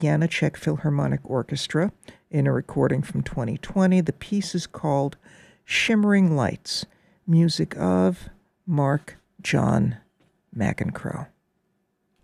Janacek Philharmonic Orchestra in a recording from 2020. The piece is called Shimmering Lights, music of Mark John McEncroe.